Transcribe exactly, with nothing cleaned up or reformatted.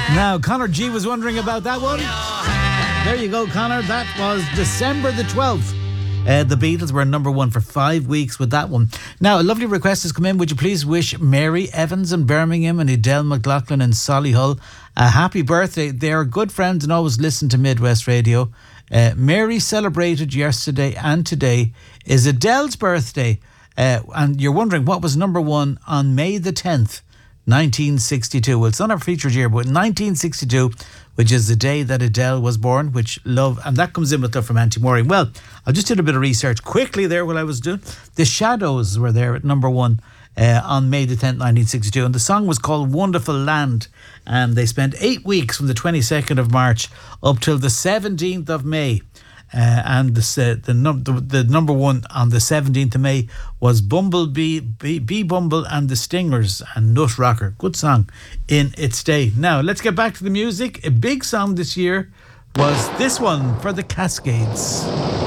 Now, Connor G was wondering about that one. There you go, Connor. That was December the twelfth. Uh, the Beatles were number one for five weeks with that one. Now, a lovely request has come in. Would you please wish Mary Evans in Birmingham and Adele McLaughlin in Solihull a happy birthday? They are good friends and always listen to Midwest Radio. Uh, Mary celebrated yesterday and today is Adele's birthday. Uh, and you're wondering what was number one on May the tenth, nineteen sixty-two. Well, it's not our featured year, but nineteen sixty-two, which is the day that Adele was born, which love, and that comes in with love from Auntie Maureen. Well, I just did a bit of research quickly there while I was doing. The Shadows were there at number one uh, on May the tenth, nineteen sixty-two, and the song was called Wonderful Land, and they spent eight weeks from the twenty-second of March up till the seventeenth of May. Uh, and the, uh, the, num- the the number one on the seventeenth of May was Bumblebee, Bee, Bee Bumble and the Stingers and Nut Rocker. Good song in its day. Now, let's get back to the music. A big song this year was this one for the Cascades.